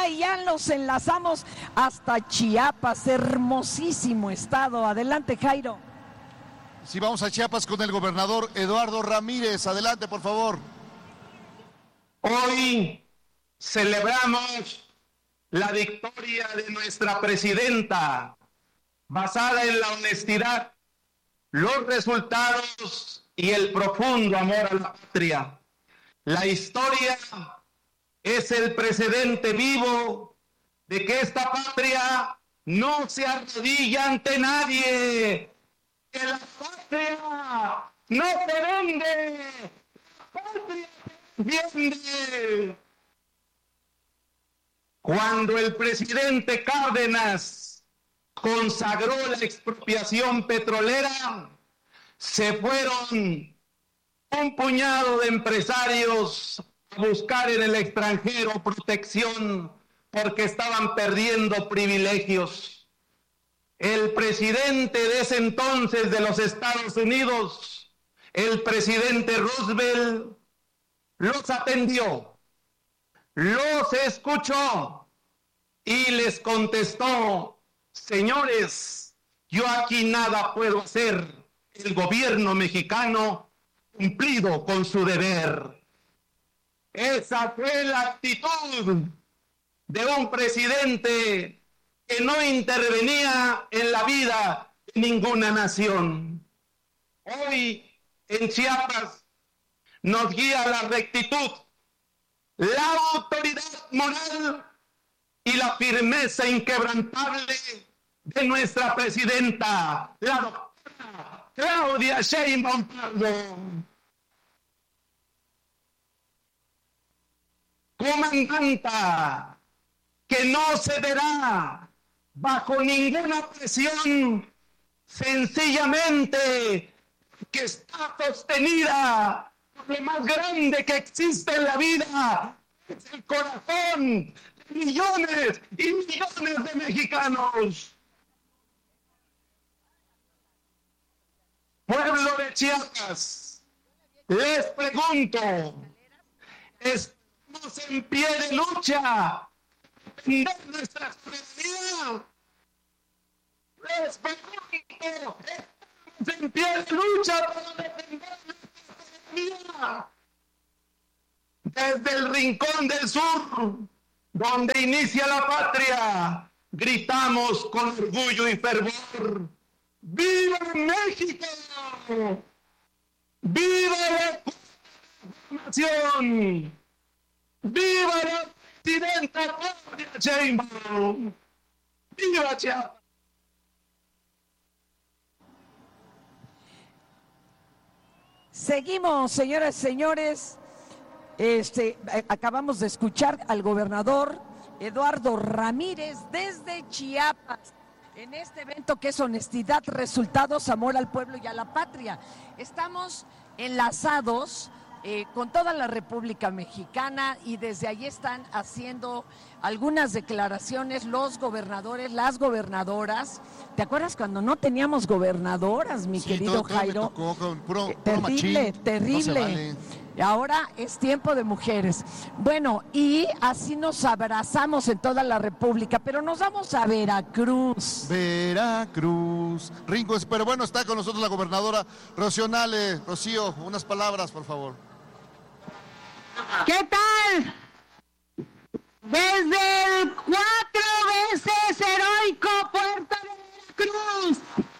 Sonora y ya nos enlazamos hasta Chiapas, hermosísimo estado. Adelante, Jairo. Sí, vamos a Chiapas con el gobernador Eduardo Ramírez. Adelante, por favor. Hoy celebramos la victoria de nuestra presidenta, basada en la honestidad, los resultados y el profundo amor a la patria. La historia es el precedente vivo de que esta patria no se arrodilla ante nadie, que la patria no se vende, la patria se defiende. Cuando el presidente Cárdenas consagró la expropiación petrolera, se fueron un puñado de empresarios a buscar en el extranjero protección porque estaban perdiendo privilegios. El presidente de ese entonces de los Estados Unidos, el presidente Roosevelt, los atendió, los escuchó y les contestó: señores, yo aquí nada puedo hacer. El gobierno mexicano cumplido con su deber. Esa fue la actitud de un presidente que no intervenía en la vida de ninguna nación. Hoy en Chiapas nos guía la rectitud, la autoridad moral y la firmeza inquebrantable de nuestra presidenta, la doctora Claudia Sheinbaum Pardo. Comandanta que no cederá bajo ninguna presión, sencillamente que está sostenida por lo más grande que existe en la vida, es el corazón de millones y millones de mexicanos. Pueblo de Chiapas, les pregunto, ¿estamos en pie de lucha defender nuestra soberanía? Les pregunto, ¿estamos en pie de lucha para defender nuestra soberanía? Desde el rincón del sur, donde inicia la patria, gritamos con orgullo y fervor: ¡viva México! ¡Viva la nación! ¡Viva la presidenta Claudia Sheinbaum! ¡Viva Chiapas! Seguimos, señoras y señores. Acabamos de escuchar al gobernador Eduardo Ramírez desde Chiapas, en este evento que es honestidad, resultados, amor al pueblo y a la patria. Estamos enlazados con toda la República Mexicana y desde allí están haciendo algunas declaraciones los gobernadores, las gobernadoras. ¿Te acuerdas cuando no teníamos gobernadoras, mi querido Jairo? Terrible, terrible. No se vale. Ahora es tiempo de mujeres. Bueno, y así nos abrazamos en toda la República, pero nos vamos a Veracruz. Veracruz. Ringo, pero bueno, está con nosotros la gobernadora Rocío Nale. Rocío, unas palabras, por favor. ¿Qué tal? Desde el 4 veces heroico puerto de Veracruz,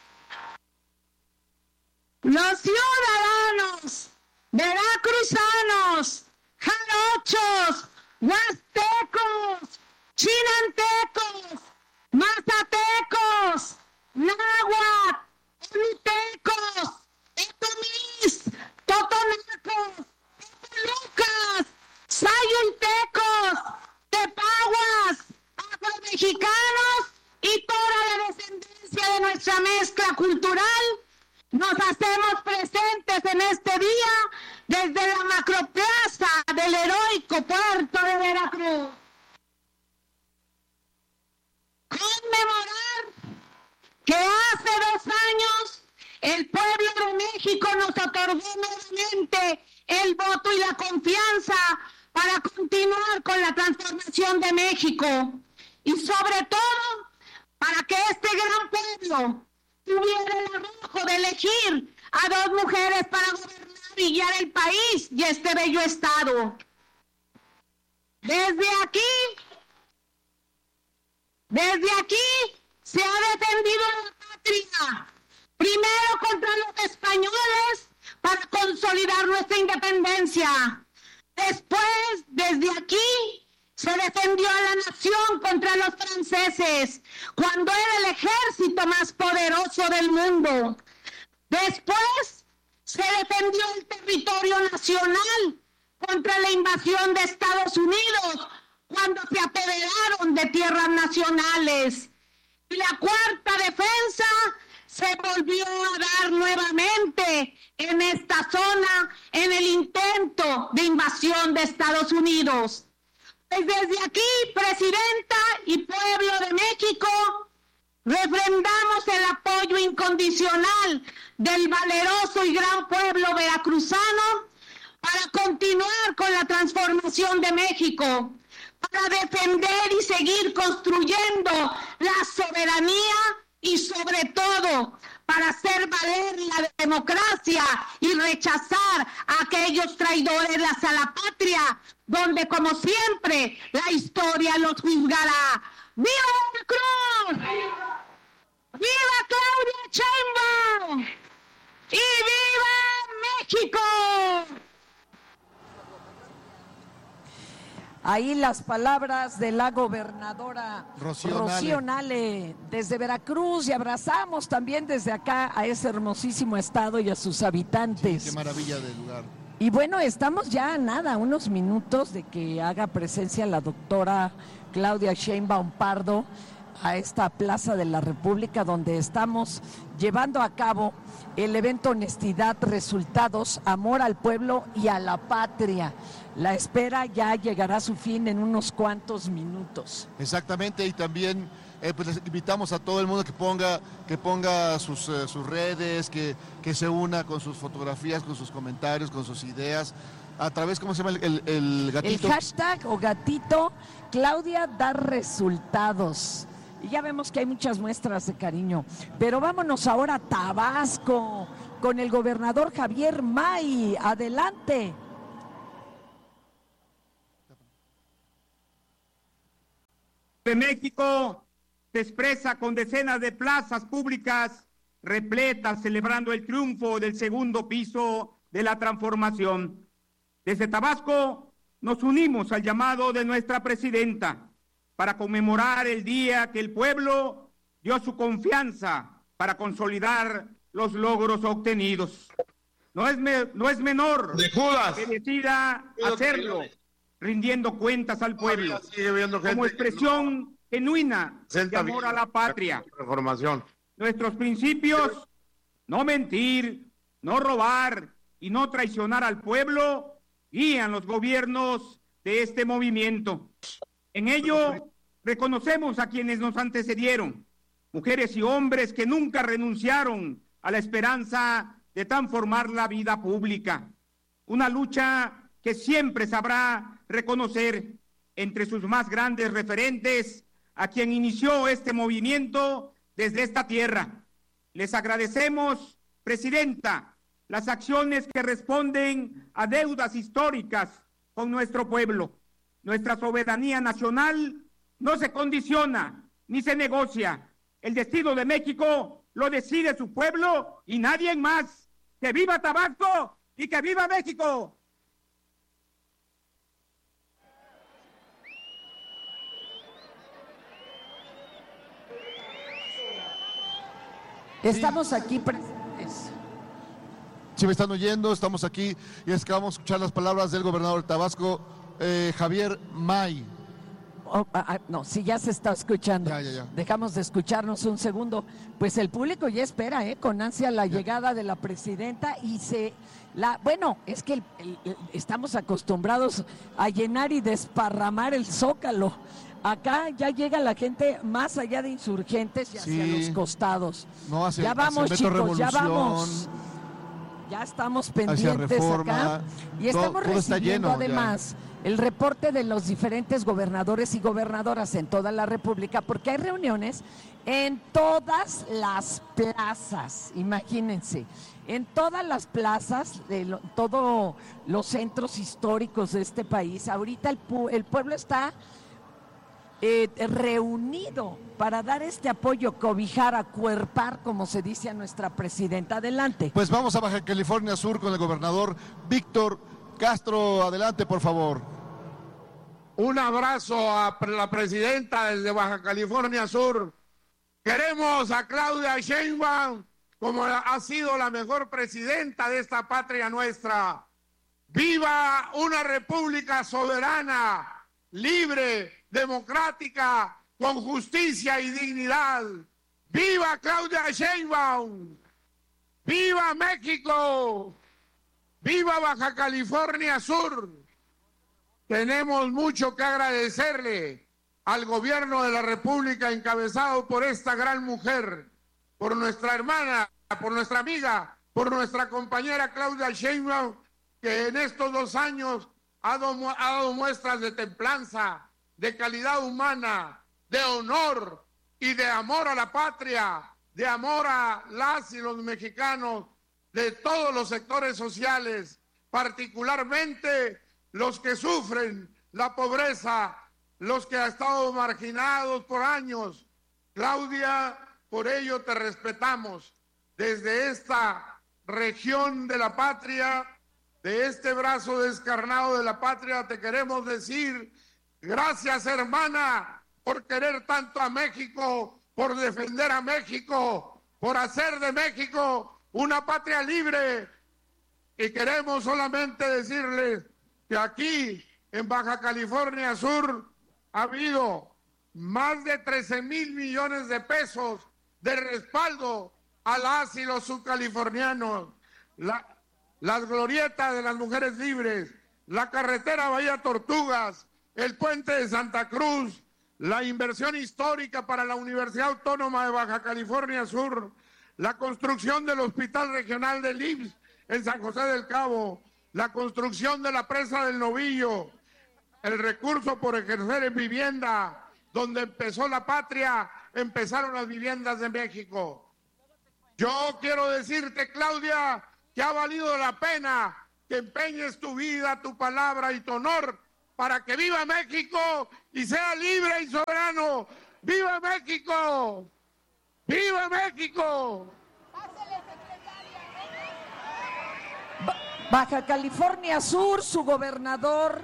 los ciudadanos veracruzanos, jarochos, huastecos, chinantecos, mazatecos, náhuatl, olitecos, etomís, totonacos, tolucas, sayultecos, tepahuas, afromexicanos y toda la descendencia de nuestra mezcla cultural, nos hacemos presentes en este día desde la macroplaza del heroico puerto de Veracruz. Conmemorar que hace 2 años el pueblo de México nos otorgó nuevamente el voto y la confianza para continuar continuar con la transformación de México y sobre todo para que este gran pueblo tuviera el arrojo de elegir a dos mujeres para gobernar y guiar el país y este bello estado. Desde aquí se ha defendido la patria, primero contra los españoles para consolidar nuestra independencia. Después, desde aquí, se defendió a la nación contra los franceses, cuando era el ejército más poderoso del mundo. Después, se defendió el territorio nacional contra la invasión de Estados Unidos, cuando se apoderaron de tierras nacionales. Y la cuarta defensa se volvió a dar nuevamente en esta zona en el intento de invasión de Estados Unidos. Pues desde aquí, Presidenta y pueblo de México, refrendamos el apoyo incondicional del valeroso y gran pueblo veracruzano para continuar con la transformación de México, para defender y seguir construyendo la soberanía y sobre todo para hacer valer la democracia y rechazar a aquellos traidores a la patria, donde como siempre la historia los juzgará. ¡Viva Veracruz! ¡Viva Claudia Sheinbaum! ¡Y viva México! Ahí las palabras de la gobernadora Rocío Nale desde Veracruz, y abrazamos también desde acá a ese hermosísimo estado y a sus habitantes. Sí, qué maravilla de lugar. Y bueno, estamos ya a nada, unos minutos de que haga presencia la doctora Claudia Sheinbaum Pardo a esta Plaza de la República, donde estamos llevando a cabo el evento Honestidad, Resultados, Amor al Pueblo y a la Patria. La espera ya llegará a su fin en unos cuantos minutos. Exactamente, y también pues les invitamos a todo el mundo que ponga sus redes, que se una con sus fotografías, con sus comentarios, con sus ideas, a través, ¿cómo se llama el gatito? El hashtag o gatito Claudia da resultados. Y ya vemos que hay muchas muestras de cariño. Pero vámonos ahora a Tabasco con el gobernador Javier May. Adelante. De México se expresa con decenas de plazas públicas repletas celebrando el triunfo del segundo piso de la transformación. Desde Tabasco nos unimos al llamado de nuestra presidenta para conmemorar el día que el pueblo dio su confianza para consolidar los logros obtenidos. No es menor de Judas que decida hacerlo, rindiendo cuentas al pueblo, como expresión genuina de amor a la patria. Nuestros principios, no mentir, no robar y no traicionar al pueblo, guían los gobiernos de este movimiento. En ello, reconocemos a quienes nos antecedieron, mujeres y hombres que nunca renunciaron a la esperanza de transformar la vida pública. Una lucha que siempre sabrá reconocer entre sus más grandes referentes a quien inició este movimiento desde esta tierra. Les agradecemos, Presidenta, las acciones que responden a deudas históricas con nuestro pueblo. Nuestra soberanía nacional no se condiciona ni se negocia. El destino de México lo decide su pueblo y nadie más. ¡Que viva Tabasco y que viva México! Estamos aquí presentes. Si me están oyendo, estamos aquí y es que vamos a escuchar las palabras del gobernador de Tabasco, Javier May. No, si ya se está escuchando. Ya. Dejamos de escucharnos un segundo. Pues el público ya espera, con ansia la llegada de la presidenta y bueno, es que estamos acostumbrados a llenar y desparramar el Zócalo. Acá ya llega la gente más allá de Insurgentes y hacia los costados. No, ya vamos, chicos, Revolución, ya vamos. Ya estamos pendientes Reforma, acá y estamos recibiendo además el reporte de los diferentes gobernadores y gobernadoras en toda la República, porque hay reuniones en todas las plazas, imagínense, en todas las plazas de todos los centros históricos de este país. Ahorita el pueblo está reunido para dar este apoyo, cobijar, acuerpar, como se dice a nuestra presidenta. Adelante. Pues vamos a Baja California Sur con el gobernador Víctor Castro. Adelante, por favor. Un abrazo a la presidenta desde Baja California Sur. Queremos a Claudia Sheinbaum como ha sido la mejor presidenta de esta patria nuestra. ¡Viva una república soberana, libre, democrática, con justicia y dignidad! ¡Viva Claudia Sheinbaum! ¡Viva México! ¡Viva Baja California Sur! Tenemos mucho que agradecerle al gobierno de la República encabezado por esta gran mujer, por nuestra hermana, por nuestra amiga, por nuestra compañera Claudia Sheinbaum, que en estos 2 años ha dado muestras de templanza, de calidad humana, de honor y de amor a la patria, de amor a las y los mexicanos, de todos los sectores sociales, particularmente los que sufren la pobreza, los que han estado marginados por años. Claudia, por ello te respetamos. Desde esta región de la patria, de este brazo descarnado de la patria, te queremos decir, gracias, hermana, por querer tanto a México, por defender a México, por hacer de México una patria libre. Y queremos solamente decirles que aquí en Baja California Sur ha habido más de 13,000 millones de pesos de respaldo a las y los subcalifornianos. Las glorietas de las mujeres libres, la carretera Bahía Tortugas, el puente de Santa Cruz, la inversión histórica para la Universidad Autónoma de Baja California Sur, la construcción del Hospital Regional del IMSS en San José del Cabo, la construcción de la presa del Novillo, el recurso por ejercer en vivienda, donde empezó la patria, empezaron las viviendas de México. Yo quiero decirte, Claudia, que ha valido la pena que empeñes tu vida, tu palabra y tu honor para que viva México y sea libre y soberano. ¡Viva México! ¡Viva México! Baja California Sur, su gobernador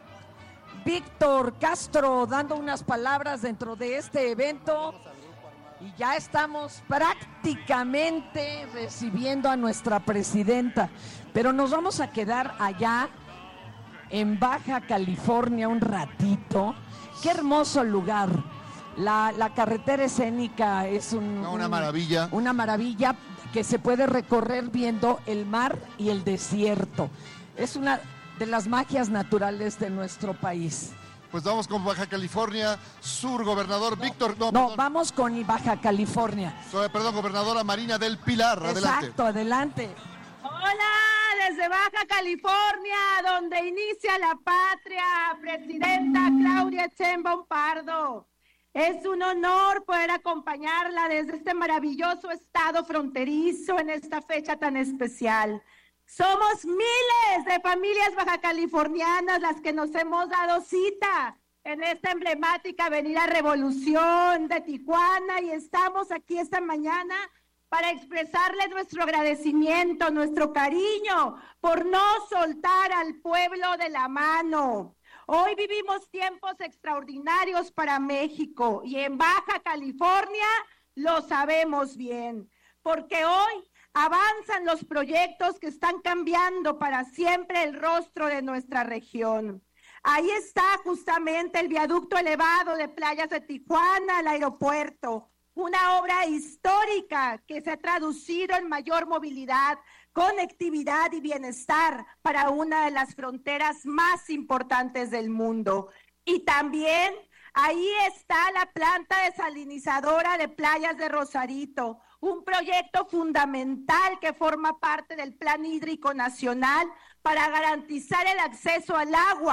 Víctor Castro dando unas palabras dentro de este evento, y ya estamos prácticamente recibiendo a nuestra presidenta, pero nos vamos a quedar allá en Baja California un ratito. Qué hermoso lugar. La carretera escénica es una maravilla. Una maravilla que se puede recorrer viendo el mar y el desierto. Es una de las magias naturales de nuestro país. Pues vamos con Baja California Sur, gobernador Víctor. No, vamos con Baja California. Perdón, gobernadora Marina del Pilar. Adelante. Exacto, adelante. Hola, desde Baja California, donde inicia la patria, presidenta Claudia Sheinbaum Pardo. Es un honor poder acompañarla desde este maravilloso estado fronterizo en esta fecha tan especial. Somos miles de familias bajacalifornianas las que nos hemos dado cita en esta emblemática avenida Revolución de Tijuana, y estamos aquí esta mañana para expresarles nuestro agradecimiento, nuestro cariño por no soltar al pueblo de la mano. Hoy vivimos tiempos extraordinarios para México y en Baja California lo sabemos bien, porque hoy avanzan los proyectos que están cambiando para siempre el rostro de nuestra región. Ahí está justamente el viaducto elevado de Playas de Tijuana al aeropuerto, una obra histórica que se ha traducido en mayor movilidad, conectividad y bienestar para una de las fronteras más importantes del mundo. Y también ahí está la planta desalinizadora de Playas de Rosarito, un proyecto fundamental que forma parte del Plan Hídrico Nacional para garantizar el acceso al agua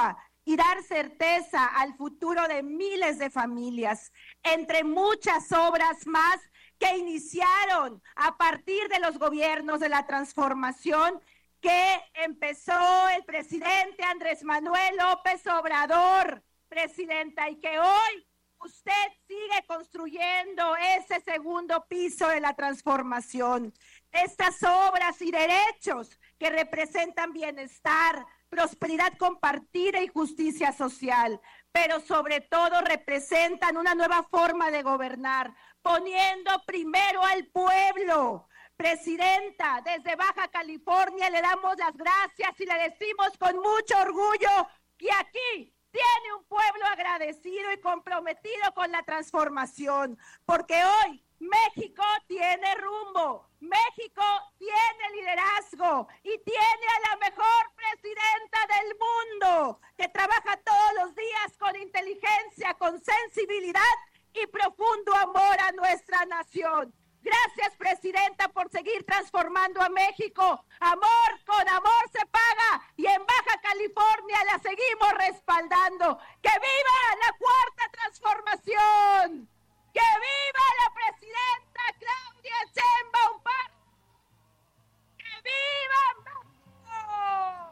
y dar certeza al futuro de miles de familias, entre muchas obras más que iniciaron a partir de los gobiernos de la transformación que empezó el presidente Andrés Manuel López Obrador, presidenta, y que hoy usted sigue construyendo ese segundo piso de la transformación. Estas obras y derechos que representan bienestar, prosperidad compartida y justicia social, pero sobre todo representan una nueva forma de gobernar, poniendo primero al pueblo. Presidenta, desde Baja California le damos las gracias y le decimos con mucho orgullo que aquí tiene un pueblo agradecido y comprometido con la transformación, porque hoy México tiene rumbo, México tiene liderazgo y tiene a la mejor presidenta del mundo, que trabaja todos los días con inteligencia, con sensibilidad y profundo amor a nuestra nación. Gracias, presidenta, por seguir transformando a México. Amor con amor se paga y en Baja California la seguimos respaldando. ¡Que viva la cuarta transformación! ¡Que viva la presidenta Claudia Sheinbaum! ¡Que viva México!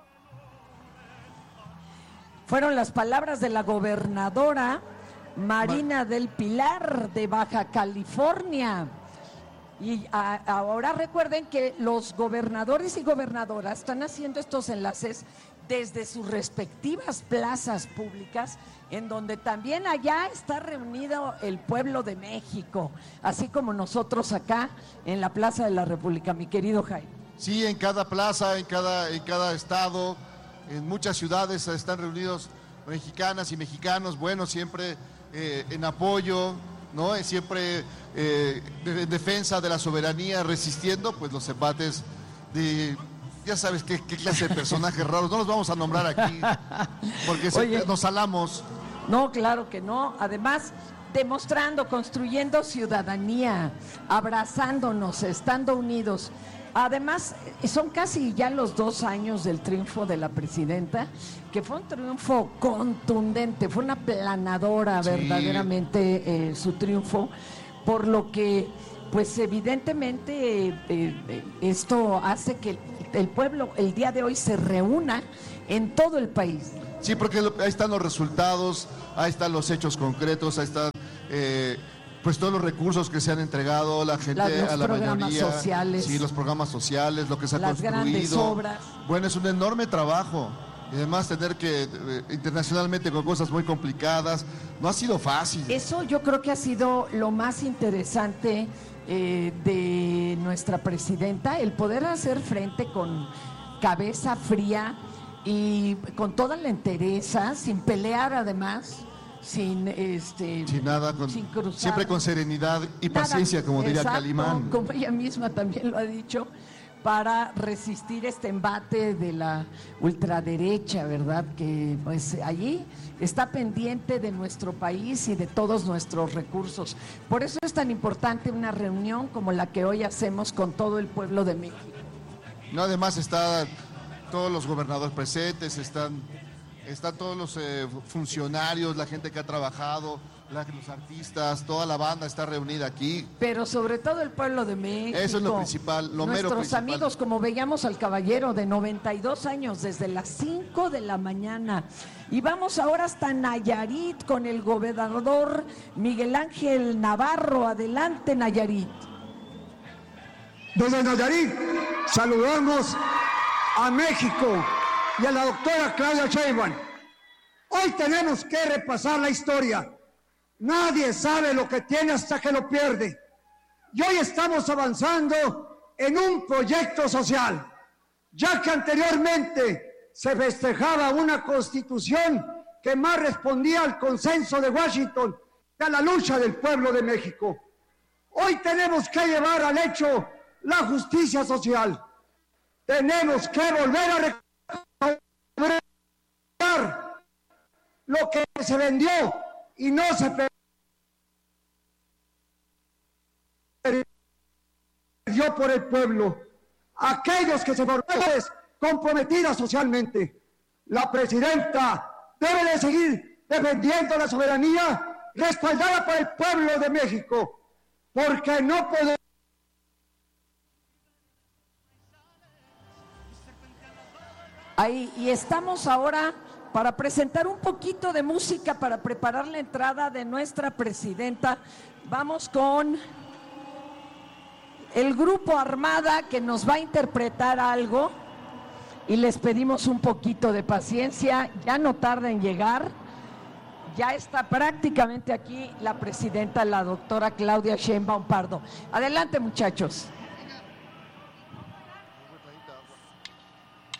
Fueron las palabras de la gobernadora Marina del Pilar de Baja California. Y ahora recuerden que los gobernadores y gobernadoras están haciendo estos enlaces desde sus respectivas plazas públicas, en donde también allá está reunido el pueblo de México, así como nosotros acá en la Plaza de la República, mi querido Jaime. Sí, en cada plaza, en cada estado, en muchas ciudades están reunidos mexicanas y mexicanos, bueno, siempre en apoyo, ¿no? Siempre en defensa de la soberanía, resistiendo pues los embates de, ya sabes qué clase de personajes raros, no los vamos a nombrar aquí, porque nos salamos. No, claro que no, además demostrando, construyendo ciudadanía, abrazándonos, estando unidos. Además, son casi ya los 2 años del triunfo de la presidenta, que fue un triunfo contundente, fue una aplanadora verdaderamente su triunfo, por lo que, pues evidentemente, esto hace que el pueblo el día de hoy se reúna en todo el país. Sí, porque ahí están los resultados, ahí están los hechos concretos, ahí están pues todos los recursos que se han entregado la gente, a la mayoría, sociales, sí, los programas sociales, lo que se ha las construido, grandes obras. Bueno, es un enorme trabajo y además tener que internacionalmente con cosas muy complicadas, no ha sido fácil. Eso yo creo que ha sido lo más interesante de nuestra presidenta, el poder hacer frente con cabeza fría y con toda la entereza, sin pelear además. Sin nada, siempre con serenidad y paciencia, como diría Calimán. Como ella misma también lo ha dicho, para resistir este embate de la ultraderecha, ¿verdad? Que pues allí está pendiente de nuestro país y de todos nuestros recursos. Por eso es tan importante una reunión como la que hoy hacemos con todo el pueblo de México. No, además están todos los gobernadores presentes, están todos los funcionarios, la gente que ha trabajado, los artistas, toda la banda está reunida aquí. Pero sobre todo el pueblo de México. Eso es lo principal, lo mero principal. Nuestros amigos, como veíamos al caballero de 92 años, desde las 5 de la mañana. Y vamos ahora hasta Nayarit con el gobernador Miguel Ángel Navarro. Adelante, Nayarit. Desde Nayarit saludamos a México y a la doctora Claudia Sheinbaum. Hoy tenemos que repasar la historia. Nadie sabe lo que tiene hasta que lo pierde. Y hoy estamos avanzando en un proyecto social, ya que anteriormente se festejaba una constitución que más respondía al consenso de Washington que a la lucha del pueblo de México. Hoy tenemos que llevar al hecho la justicia social. Tenemos que volver a lo que se vendió y no se perdió por el pueblo. Aquellos que se formaron comprometidas socialmente. La presidenta debe de seguir defendiendo la soberanía respaldada por el pueblo de México, porque no podemos. Ahí, y estamos ahora para presentar un poquito de música para preparar la entrada de nuestra presidenta. Vamos con el grupo Armada, que nos va a interpretar algo, y les pedimos un poquito de paciencia, ya no tarda en llegar. Ya está prácticamente aquí la presidenta, la doctora Claudia Sheinbaum Pardo. Adelante, muchachos.